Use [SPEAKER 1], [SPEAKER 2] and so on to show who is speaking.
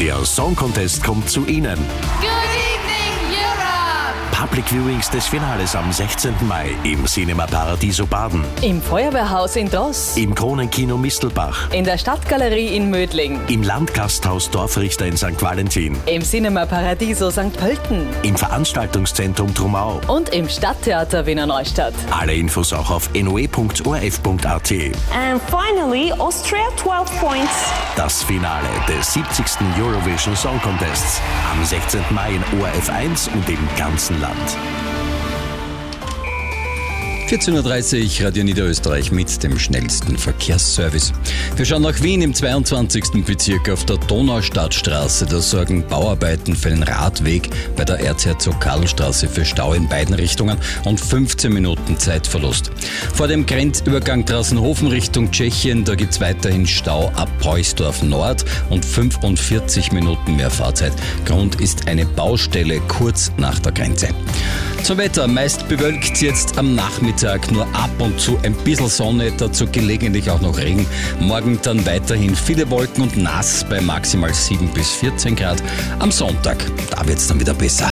[SPEAKER 1] Der Song Contest kommt zu Ihnen.
[SPEAKER 2] Good evening, Europe!
[SPEAKER 1] Public Viewings des Finales am 16. Mai im Cinema Paradiso Baden,
[SPEAKER 3] Im Feuerwehrhaus in Dross,
[SPEAKER 1] im Kronenkino Mistelbach,
[SPEAKER 3] in der Stadtgalerie in Mödling,
[SPEAKER 1] im Landgasthaus Dorfrichter in St. Valentin,
[SPEAKER 3] im Cinema Paradiso St. Pölten
[SPEAKER 1] im Veranstaltungszentrum Trumau.
[SPEAKER 3] und im Stadttheater Wiener Neustadt.
[SPEAKER 1] Alle Infos auch auf noe.orf.at.
[SPEAKER 4] And finally, Austria 12 points.
[SPEAKER 1] Das Finale des 70. Eurovision Song Contests am 16. Mai in ORF 1 und im ganzen Land.
[SPEAKER 5] 14.30 Uhr, Radio Niederösterreich mit dem schnellsten Verkehrsservice. Wir schauen nach Wien im 22. Bezirk auf der Donaustadtstraße. Da sorgen Bauarbeiten für den Radweg bei der Erzherzog-Karl-Straße für Stau in beiden Richtungen und 15 Minuten Zeitverlust. Vor dem Grenzübergang Drassenhofen Richtung Tschechien, da gibt es weiterhin Stau ab Preußdorf Nord und 45 Minuten mehr Fahrzeit. Grund ist eine Baustelle kurz nach der Grenze. Zum Wetter, meist bewölkt jetzt am Nachmittag, nur ab und zu ein bisschen Sonne, dazu gelegentlich auch noch Regen. Morgen dann weiterhin viele Wolken und nass bei maximal 7 bis 14 Grad. Am Sonntag, da wird es dann wieder besser.